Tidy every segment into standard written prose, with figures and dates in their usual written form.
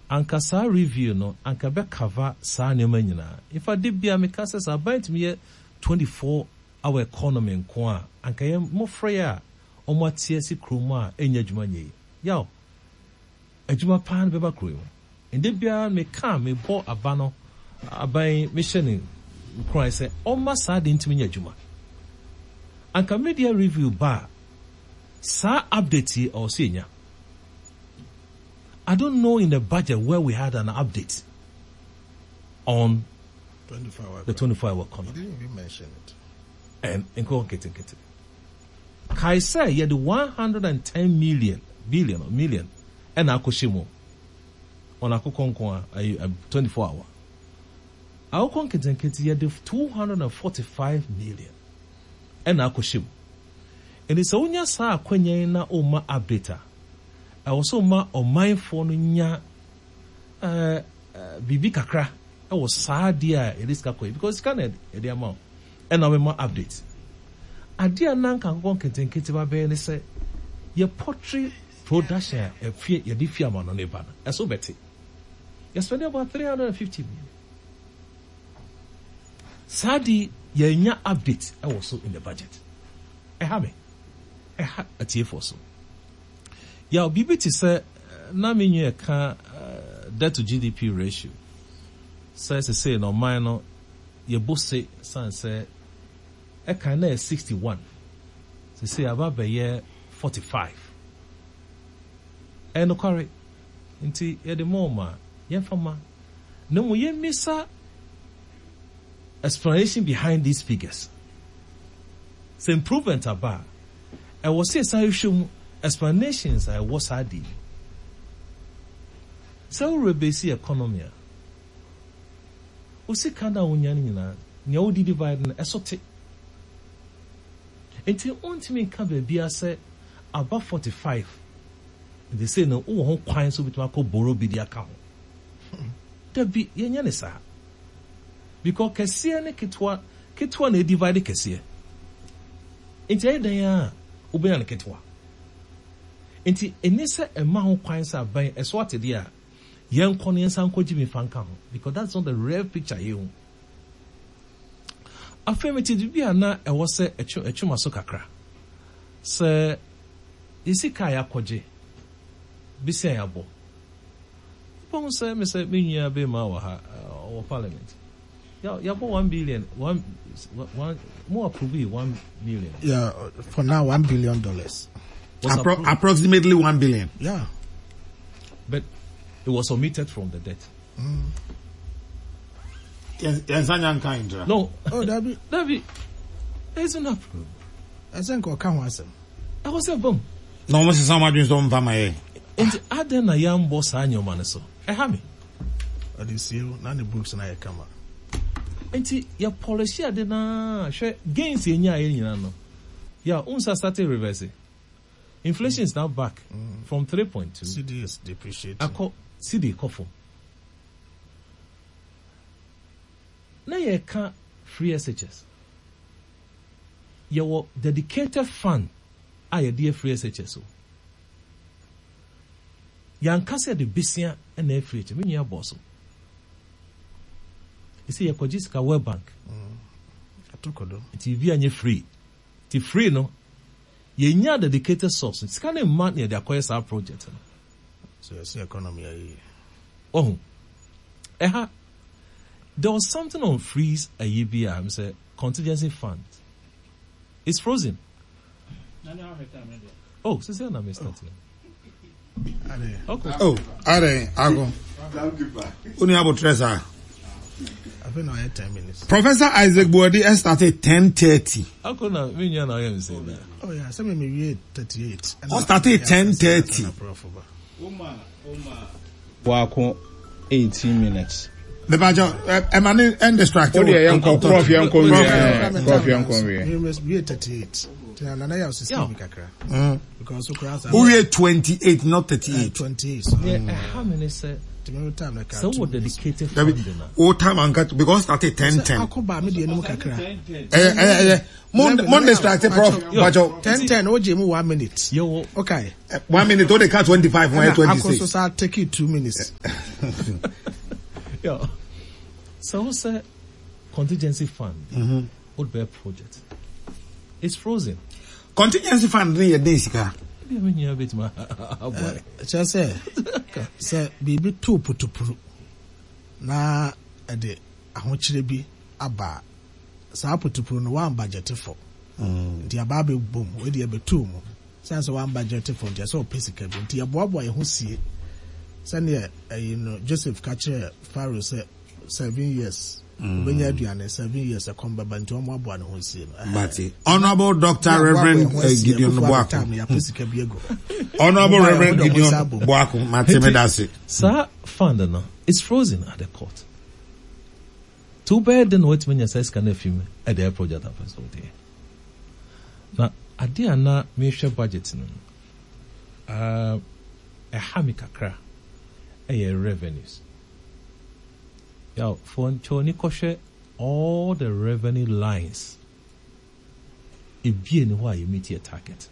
anka saa review no anka be cover saa nneɛma nyinaa. If I did be a mekasa sa about me 24-hour economy nko a anka ye mo frɛ a ɔmo atie si kroma a enya adwuma nyɛ. Yaw. Adwuma paa no bɛba kuro. Ende bia me ka me bɔ aba no aban me hyɛ ne nkran sɛ ɔma saa de ntimi nya adwuma. Anka media review ba sa update or senior. I don't know in the budget where we had an update on 24-hour the 24-hour economy. You didn't even mention it. And go get it. Kai say you had 110 million and akoshimo on akokonkwa 24 hour. Our conketenketi you had 245 million and akoshimo. And it's only sa kwenye na oma update. I also ma on my phone nya bibi kakra. I was sad there it is kakwe because it's kind of the amount. And now we more updates. Adia nan kan go ketenketi ba be ne say your poultry production e fie ye di fie ma no ne ba no. E so beti. You spend about 350 million. Sadi ye nya update I was so in the budget. Atie for so. Ya bibi ti say na me nyu ka debt to GDP ratio. Say no mine no ye bo say san say e kan na 61. Say aba be ye 45. E no kware. Nti ye de mo ma ye fama. No mo ye misa explanation behind these figures. Say improvement about. I was say some issue explanations I was hadi. So rebesi economy. Osi kanda unya nyina nya odi divide na esote. Enti ontimi ka be bia say about 45. They say no wo ho kwan so bituma ko borrow bi dia ka ho. Da bi yenya ne sa. Because kese ne ketwa na divide kese. Enti edan ya ubenya ne ketwa. Enti enese ema ho kwan sa ban eso atede a yen kono yen san koji mi fanka ho because that's not the real picture here. Affirmative bi na e wo se etwuma so kakra. Se isika ya koje bisi ya bo. Pon se me se menua be ma wa ha o parliament. Ya bo 1 billion one more approve 1 million. Yeah, for now $1 billion. Approximately 1 billion. Yeah. But it was omitted from the debt. No. Oh, Dabi. It's not approved. I think I can't answer. I was a boom. No, Mrs. Samadwin don't buy my. And other na young boss and your man so. I have me. I didn't see you. None of books and I come. Enti ya policy ade na hwe gains enya enya no ya unsa started reversing. Inflation is now back from 3.2. CD is depreciating. Ako CD kofo na ye ka free SHS your dedicated fund a ye free SHS so yankase de bisia na free me nya boss. You see, your World Bank. TV and you free. The free no. You nya dedicated source. It's kind of money they acquire our project. So you see economy. Oh, there was something on freeze a year. I'm say contingency fund. It's frozen. Oh, so say na me starting. Okay. Oh, I go. Only about treasure. I've been on 10 minutes. Professor Isaac Boadi started 10:30. How come now? Me and I am saying that. Oh yeah, some me 38. I started 10:30. Wako 18 minutes. The badger, am I undistracted? Oh yeah, Prof. You must be 38. Because we are 28, not 38. 28. How many say? So what dedicated all time and cut because started 10:10. Monday started Prof. 10:10. OJ 1 minute. Yo, okay. 1 minute. Or they cut 25. Why 26? I'll take you 2 minutes. Yeah. So what's a contingency fund? What be a project? It's frozen. Contingency fund ni yɛ den sika. Kyerɛ sɛ biribi too putupuru na ɛde ahokyerɛ bi aba saa putupuru no one budget for nti aba bɛbom wɔde ɛbɛtoo mu sɛ one budget for nti sɛ ɔpɛ sika bi nti yɛboaboa yɛ ho sie sɛneɛ Joseph ka kyerɛ Pharaoh sɛ 7 years Benya aduane 7 years a combat nti ɔmo aboa ne ho sie no. But Honorable Dr. Reverend Gideon Boako. Honorable Reverend Gideon Boako Matemedase. Sir fund no it's frozen at the court. Too bad then what mean says can film at the project happens so there. Na ade ana me hwɛ budget no. A hami kakra revenues. Yeah, for Choni Koshe, all the revenue lines, it be anywhere you meet your target.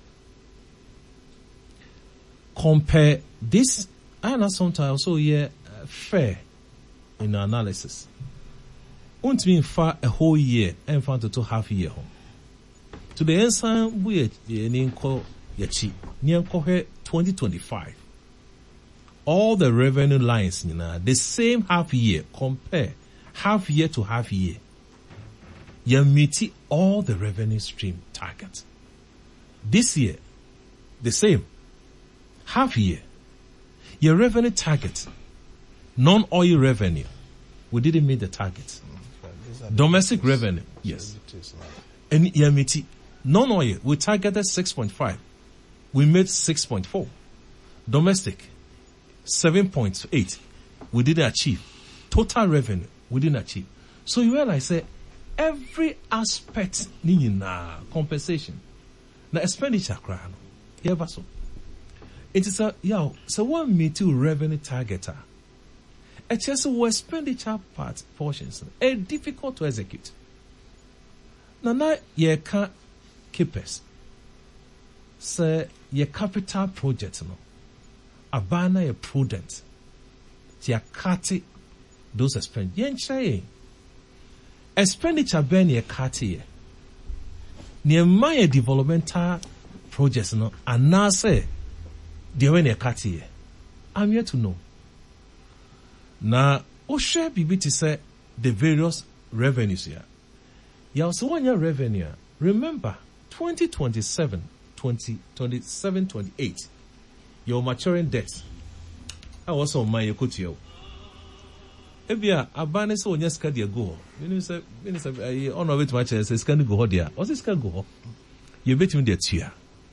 Compare this, and sometimes also fair in analysis. Won't mean far a whole year and found to half year home. To the answer, we ninko yachi, nianko 2025. All the revenue lines, the same half year, compare half year to half year. You meet all the revenue stream targets. This year, the same. Half year. Your revenue target, non-oil revenue, we didn't meet the target. Domestic revenue, yes. And you meet non-oil, we targeted 6.5. We made 6.4. Domestic, 7.8, we didn't achieve. Total revenue, we didn't achieve. So you realize that every aspect na compensation, na expenditure crown, so. It is so one meet revenue targeter. It's just a expenditure part portions, difficult to execute. Now ye can't keep us. Say ye capital project no. Abana ye prudent. Tia kati those expenditure. Expenditure ben ye kati ye. Near my developmental projects no anase the when ye kati ye. I'm here to know. Na o share bibi to say the various revenues here. Ya also one year revenue. Remember 2027, 28. Your maturing debt. I was on my ekutio. Ebia abane so onya ska dia go. Minister on of it much says can go there. What's this can go? You bet me the tia.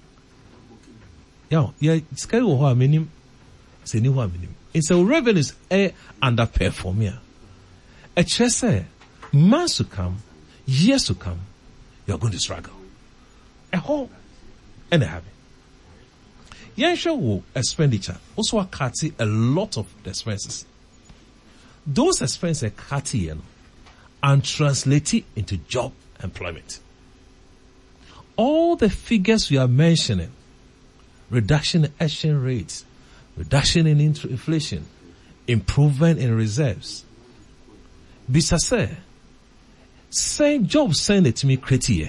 Yeah, ska go ho minim. Se ni ho minim. It's a revenues underperform here. A chese months to come, years to come, you're going to struggle. A whole and a habit. Yensha expenditure also cut a lot of the expenses. Those expenses cut and translate it into job employment. All the figures we are mentioning, reduction in exchange rates, reduction in inflation, improvement in reserves. Bisa say job send it to me create.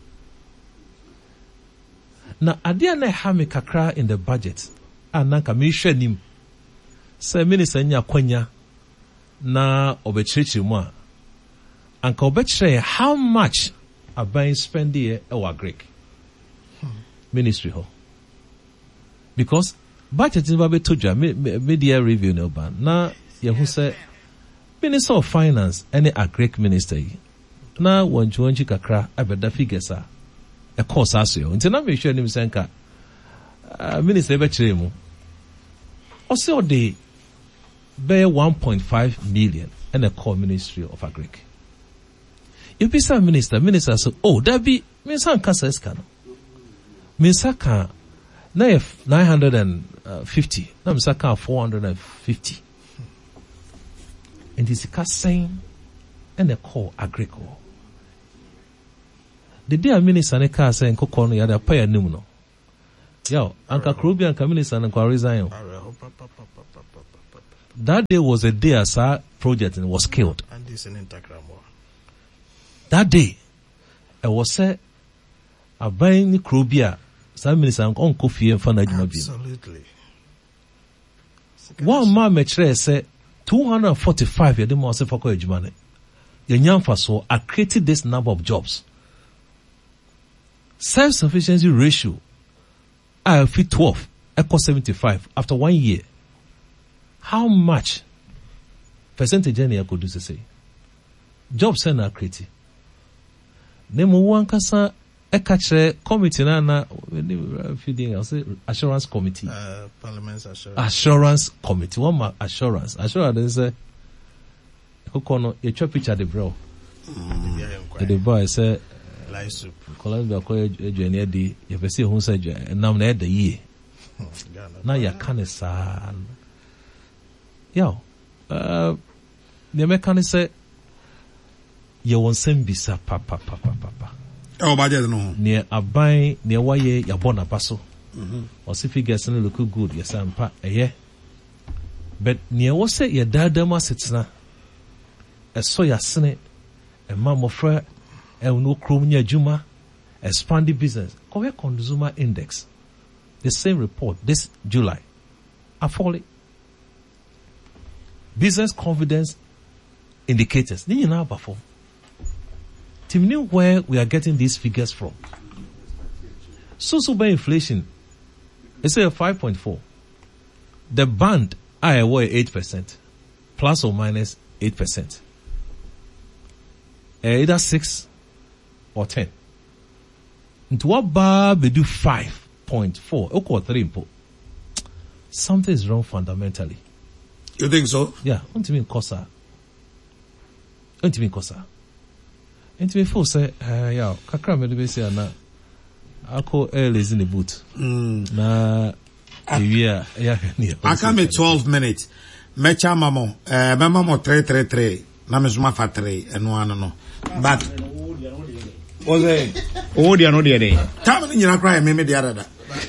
Na adia na ha me kakra in the budget ananka me hwɛ nim sɛ minister nya kwanya na obɛkyerɛkyerɛ mu a anka obɛkyerɛ how much aban spend here ɛwɔ Greek ministry ho because budget is ba betodwa media review no ban na yehu sɛ minister of finance any a Greek minister yi na wɔntwɔntwi kakra abɛda figures a a course as you. Until now, we show him senka. Minister Bechremu. Also, they bear 1.5 million and a core ministry of Agric. If you say minister say, oh, that be Minsan Kaseskan. Minsaka 950. Now Minsaka 450. And this is saying and a core agricole. The day a minister ne car saying Kokono yada pay a nuno. Yo, Anka Krubi and Minister and resign. that day was a day as our project was killed. And this an Instagram. That day, I was said, a buying the Krobia, some minutes on coffee and fun. Absolutely. One man metre said 245 years more for Kojimane. The young faso are created this number of jobs. Self-sufficiency ratio, I fit 12, equal 75 after 1 year. How much percentage any I could do to say? Jobs are created. Nemo one kasa catch committee na feeding I'll say assurance committee. Parliament's assurance. Assurance committee. One more assurance. Assurance is a kono a chop picture the bro. The boy say light soup. Columbia ko journey di you be say who say nam na the year. Na ya kan sa. Yo. The mechanic say you want send bisa papa. Oh, budget no. Near abai near waye ya bona paso. Or if figures no look good, yes ampa eh. But near was say your dada ma sitna. A soya sene, a mamofra, a no chromia juma, expand the business. Korea consumer index. The same report this July. A falling. Business confidence indicators. Ni na perform. Team knew where we are getting these figures from. So by inflation, it's a 5.4. The band I were 8%, plus or minus 8%. Either 6 or 10. Into what bar we do 5.4, or 3. Something is wrong fundamentally. You think so? Yeah, what do you mean kosa? What do you mean kosa? And to me, for say, yeah, kakra me do say na, ako is in the boot. Na, yeah. I come at 12 minutes. Mecha mamo, mamo 333. Na me zuma fa 3 and one no. But was it? Oh, they are not there. Time you not cry me the other.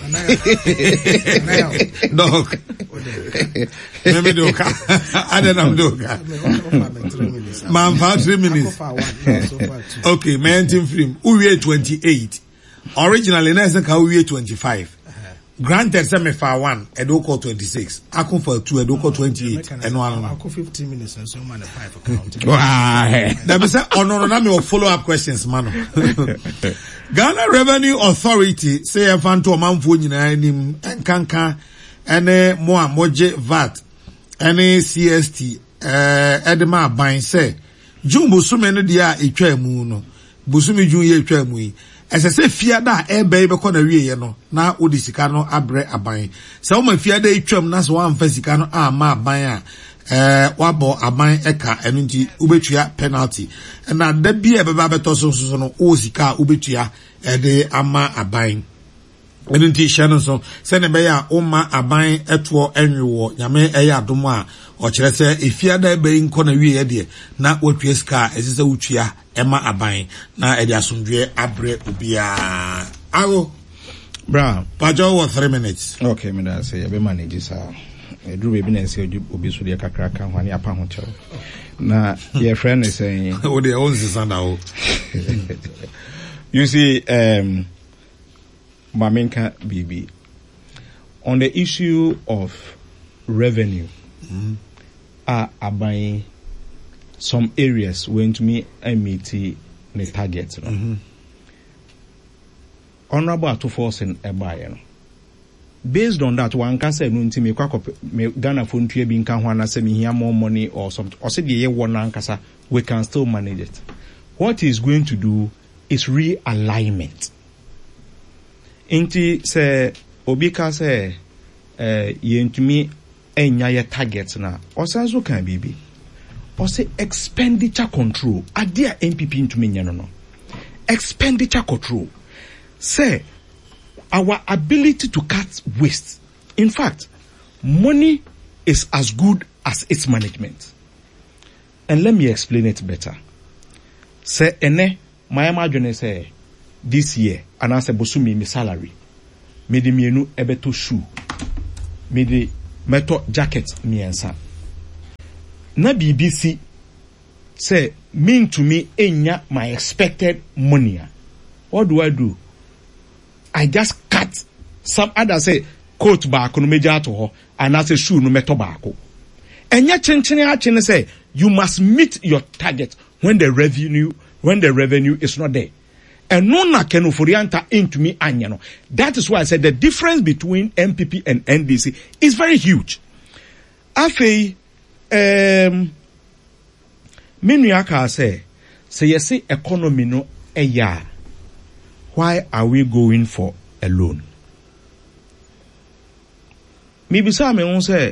Dog. Maybe do ka. I don't do ka. Man, for 3 minutes. Okay, man, team film. We 28. Originally, na say ka we 25. Granted, say me for 1, and do call 26. I come for 2, and do call 28. And one. I call 15 minutes and so man 5 account. That be say, oh no, me follow up questions, man. Ghana Revenue Authority say a fan to a man for nim kanka ene moa moje VAT ene CST edema ban say June busume no dia etwa mu no busume June ye etwa mu yi ese se fia da ebe be ko na wie ye no na odi sika no abre aban se o ma fia da etwam na so wa amfa sika no ama aban a wabo aban eka enu nti ubetua penalty na da bia be ba beto so no o sika ubetua de ama aban enu nti hye no so se ne be ya o ma aban eto enwewo nyame eya adomo a o kire se efia da be nko na wie ye de na wotua sika esese wotua ema aban na e de asomdwe abre obia awo Bra pajo wo 3 minutes. Okay, me da say be manage sa Drew baby na say obi so de kakra kan hwane apa ho chew na your friend is saying o de own sanda o. You see Mamenka BB on the issue of revenue are buying some areas going to me meet the target honorable to force in a buyer. Based on that, one can say, "No, me Ghana phone to be in say me here more money or something." Or say the year one ankasa, we can still manage it. What he's going to do is realignment. Inti say obika say, "Yentumi enya ye targets na." Osanso can be. Or say expenditure control. Adia MPP into me no. Expenditure control. Say. Our ability to cut waste. In fact, money is as good as its management. And let me explain it better. Say, my imagine say, this year, and I say, Bosumi, my salary, me di mienu ebeto shoe, me di meto jacket, me ensa. na BBC say mean to me enya my expected money. What do? I just cut some other say coat back no meja to her and I say shoe no meto back. Enya chenchene say you must meet your target when the revenue is not there. And no na kenu forianta into me anyano. That is why I said the difference between MPP and NDC is very huge. Afei Minuaka say you see economy no eya. Why are we going for a loan? Maybe some me say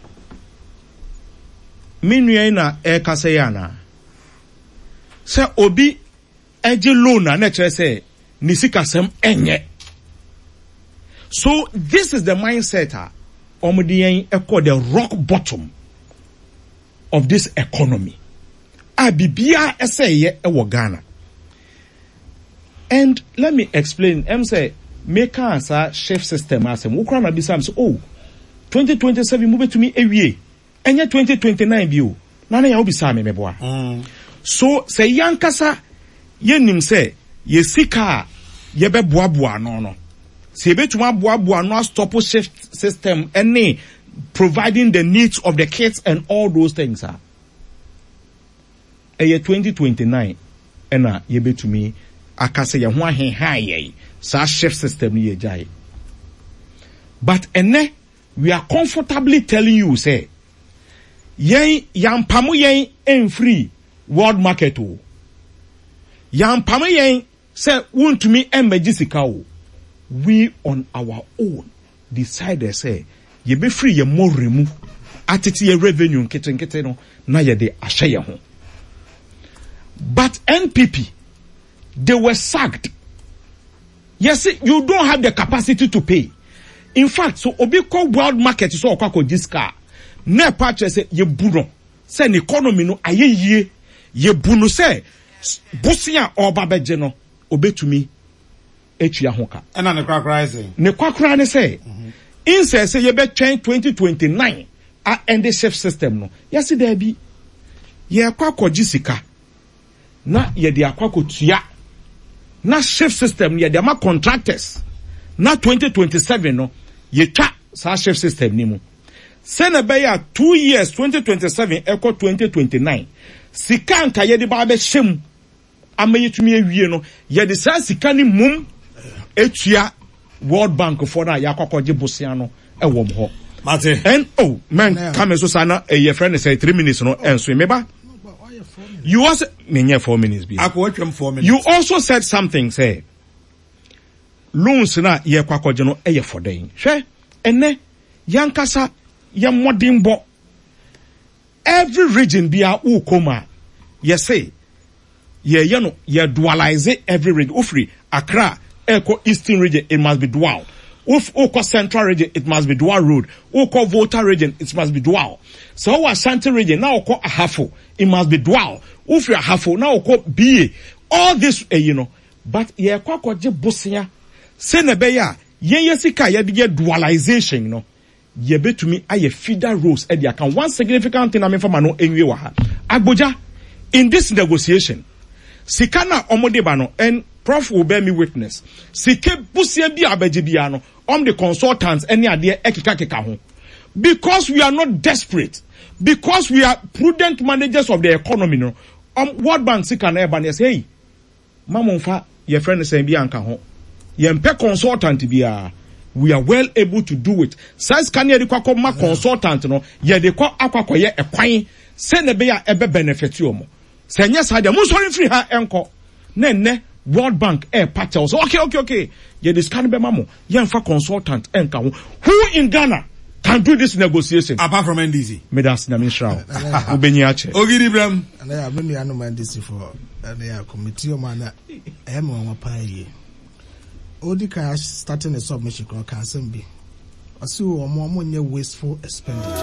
Minua na kaseyana. Say obi eje loan na chere say nisikasem enye. So this is the mindset omodiyen eko the rock bottom of this economy. Abibia eseye ewo Ghana. And let me explain. Say make answer shift system asem. Ukra na bisam say 2027 move to me ewie. Enye 2029 bio. Nana ya obisa me meboa. So say yankasa yenim say ye sika ye be boaboa no. Se betuma boaboa no stop shift system any providing the needs of the kids and all those things are. Eye 2029 ena ye betumi akase ye ho ahenha ye sa shift system ye jai. But ene we are comfortably telling you say yen yampamu yen en free world market o. Yampamu yen say wontumi emejisika o. We on our own decided say ye be free ye more remove atiti ye revenue nkete no na ye de ahye ye ho. But NPP, they were sacked. Yes, you don't have the capacity to pay. In fact, so obiko world market so okako this car. Ne purchase ye buno. Say an economy no aye ye bunu say busia or babeje no obetumi etua hoka. And an kwakra say. Ne kwakra ne say. In say ye be change 2029 and the safe system no. Yes there be ye kwako jisika. Na ye de akwako tua. Na shift system ye de ma contractors. Na 2027 no ye twa sa shift system ni mu. Sene be ya 2 years 2027 equal 2029. Sika anka ye de ba be hyem amayetumi awie no ye de sa sika ni mum etua World Bank for na yakwakoje bosia no ewom ho. Mate. And oh man come so sana your friend say 3 minutes no enso meba. You also menye 4 minutes be. Akwatwam 4 minutes. You also said something say loans na ye kwakoje no eye for den. Hwe ene yankasa ye modern bo. Every region be a ukoma. Ye say ye no ye dualize every region. Ufri Accra Eko Eastern region, it must be dual. Oko Central region, it must be dual road. Oko Volta region, it must be dual. So Ashanti region, now Oko Ahafo, it must be dual. Ufri Ahafo, now Oko BA. All this, but ye kwako je bosia. Senebeya, ye yesika ye de dualization, ye betumi aye feeder rows e de account. One significant thing I mean for no enwe wa ha. Agboja, in this negotiation, sikana omodeba no and Prof will bear me witness. Sike busia bi abeje bia no, the consultants any ade ekika ho. Because we are not desperate, because we are prudent managers of the economy no. World Bank sika na eba na say, hey, mamonfa your friend say bi anka ho. Ye mpe consultant bia, we are well able to do it. Size can ye de kwakọ ma consultant no, ye de kwa akwakọ ye ekwan, se ne be ya ebe benefit yo mo. Se nya sa de mo sorry free ha enko. Ne World Bank patch also okay ye discount be mamo ye nfa consultant enka ho. Who in Ghana can do this negotiation apart from NDC? Medas na Mishra ubenyi ache Ogidi Bram and I have many animal NDC for the committee of man em pa ye odi ka starting a submission can be asu omo nye wasteful expenditure.